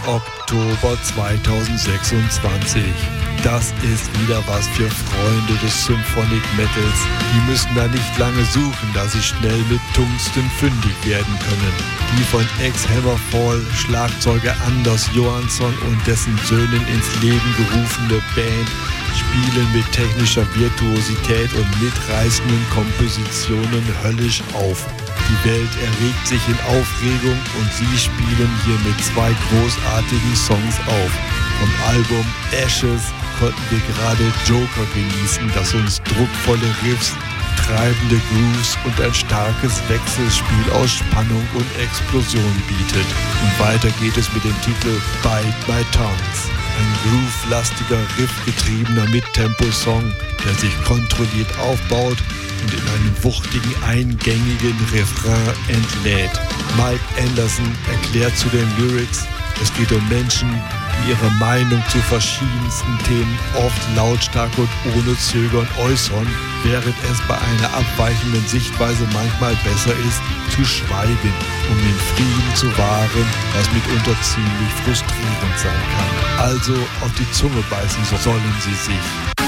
Oktober 2026. Das ist wieder was für Freunde des Symphonic Metals. Die müssen da nicht lange suchen, da sie schnell mit Tungsten fündig werden können. Die von Ex-Hammerfall Schlagzeuger Anders Johansson und dessen Söhnen ins Leben gerufene Band spielen mit technischer Virtuosität und mitreißenden Kompositionen höllisch auf. Die Welt erregt sich in Aufregung und sie spielen hier mit 2 großartigen Songs auf. Vom Album Ashes konnten wir gerade Joker genießen, das uns druckvolle Riffs, treibende Grooves und ein starkes Wechselspiel aus Spannung und Explosion bietet. Und weiter geht es mit dem Titel Bite My Tongues. Ein groove-lastiger, riffgetriebener Mittempo-Song, der sich kontrolliert aufbaut und in einem wuchtigen, eingängigen Refrain entlädt. Mike Anderson erklärt zu den Lyrics, es geht um Menschen, die ihre Meinung zu verschiedensten Themen oft lautstark und ohne Zögern äußern, während es bei einer abweichenden Sichtweise manchmal besser ist, zu schweigen, um den Frieden zu wahren, was mitunter ziemlich frustrierend sein kann. Also auf die Zunge beißen sollen sie sich.